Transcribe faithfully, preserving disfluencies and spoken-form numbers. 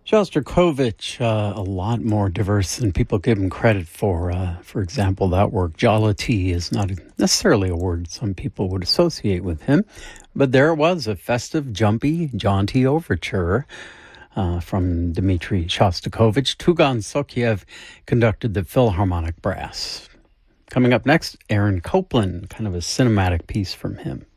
Shostakovich, uh, a lot more diverse than people give him credit for. Uh, for example, that work, Jollity, is not necessarily a word some people would associate with him, but there it was, a festive, jumpy, jaunty overture uh, from Dmitri Shostakovich. Tugan Sokiev conducted the Philharmonic Brass. Coming up next, Aaron Copland, kind of a cinematic piece from him.